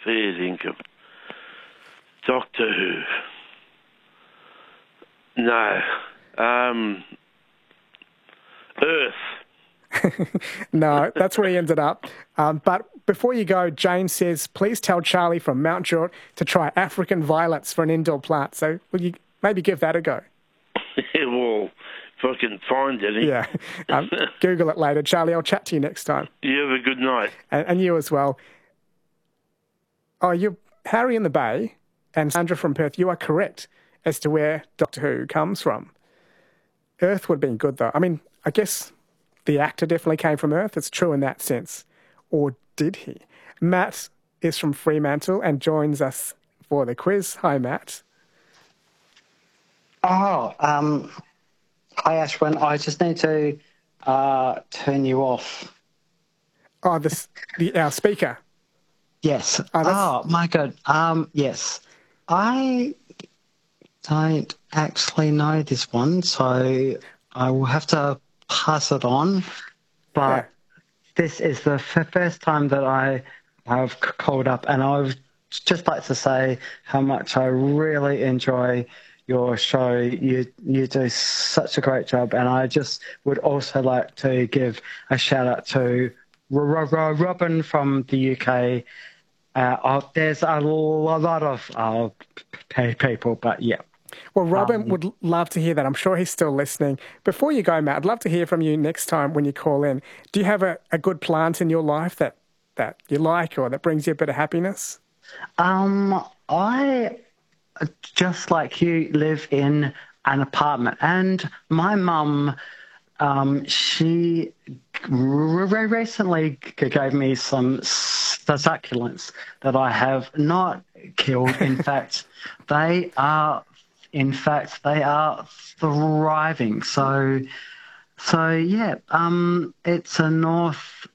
fair dinkum. Doctor Who. No. Earth. No, that's where he ended up. But before you go, Jane says, please tell Charlie from Mount Druitt to try African violets for an indoor plant. So will you maybe give that a go? Well, if I can find any. Yeah. Google it later. Charlie, I'll chat to you next time. You have a good night. And you as well. Oh, you're Harry in the Bay and Sandra from Perth. You are correct as to where Doctor Who comes from. Earth would have been good, though. I mean, I guess the actor definitely came from Earth. It's true in that sense. Or did he? Matt is from Fremantle and joins us for the quiz. Hi, Matt. Oh, hi, Ashwin. I just need to turn you off. Oh, our speaker. Yes. Oh, my God. Yes. I don't actually know this one, so I will have to pass it on. But this is the first time that I have called up, and I would just like to say how much I really enjoy your show. You do such a great job, and I just would also like to give a shout out to Robin from the UK. There's a lot of people, but yeah. Well, Robin would love to hear that. I'm sure he's still listening. Before you go, Matt, I'd love to hear from you next time when you call in. Do you have a good plant in your life that you like or that brings you a bit of happiness? I, just like you, live in an apartment, and my mum, she recently gave me some succulents that I have not killed. In fact, they are thriving. So yeah, it's a north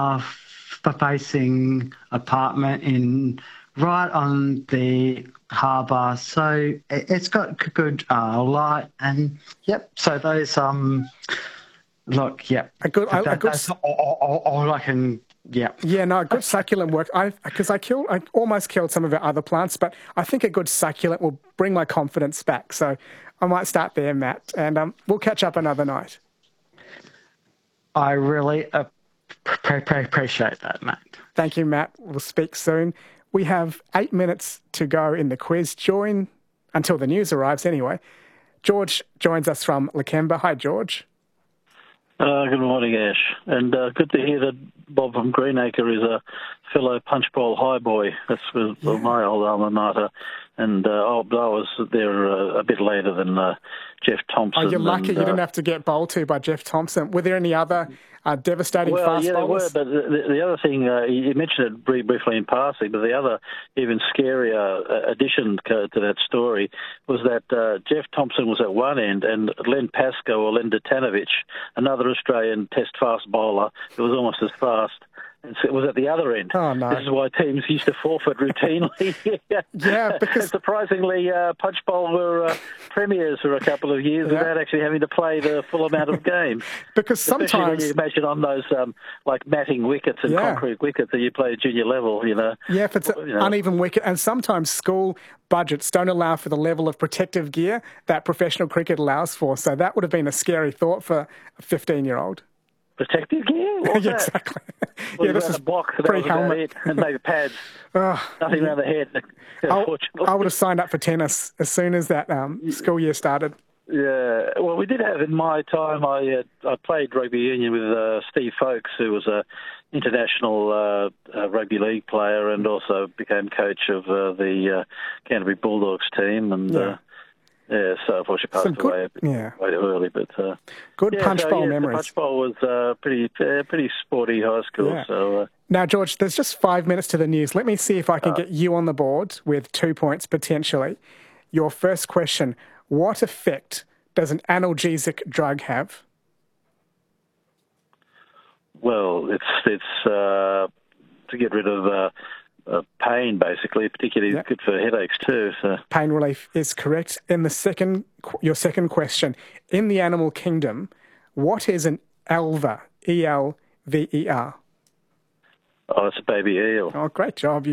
facing apartment right on the harbour. So it's got good light, and yep. So those look, yeah, that's all I can. Yeah. Yeah, no, a good succulent works. Because I almost killed some of our other plants, but I think a good succulent will bring my confidence back. So I might start there, Matt, and we'll catch up another night. I really appreciate that, Matt. Thank you, Matt. We'll speak soon. We have 8 minutes to go in the quiz. Join until the news arrives anyway. George joins us from Lakemba. Hi, George. Good morning, Ash. And good to hear that Bob from Greenacre is a fellow Punchbowl High boy. That's my old alma mater. And I was there a bit later than Jeff Thompson. Oh, you're lucky you didn't have to get bowled to by Jeff Thompson. Were there any other devastating fast bowlers? There were, but the other thing, you mentioned it briefly in passing, but the other even scarier addition to that story was that Jeff Thompson was at one end and Len Pascoe or Len Detanovic, another Australian test fast bowler who was almost as fast, it was at the other end. Oh, no. This is why teams used to forfeit routinely. Yeah, because... And surprisingly, Punchbowl were premiers for a couple of years without actually having to play the full amount of games. Because sometimes... Especially when you imagine on those, like, matting wickets and concrete wickets that you play at junior level, you know. Yeah, if it's an uneven wicket. And sometimes school budgets don't allow for the level of protective gear that professional cricket allows for. So that would have been a scary thought for a 15-year-old. Protective gear? What's that? Exactly. Well, this is a box, pre-helmet. And maybe pads. Nothing around the head, unfortunately. I would have signed up for tennis as soon as that school year started. Yeah, well, we did have in my time. I played rugby union with Steve Folkes, who was a international rugby league player and also became coach of the Canterbury Bulldogs team. And so unfortunately passed away way too early. But good punchbowl memories. The punchbowl was pretty sporty high school. Yeah. So now, George, there's just 5 minutes to the news. Let me see if I can get you on the board with 2 points potentially. Your first question: what effect does an analgesic drug have? Well, it's to get rid of pain, basically, particularly good for headaches too. So. Pain relief is correct. In your second question, in the animal kingdom, what is an elver? E-L-V-E-R. Oh, it's a baby eel. Oh, great job.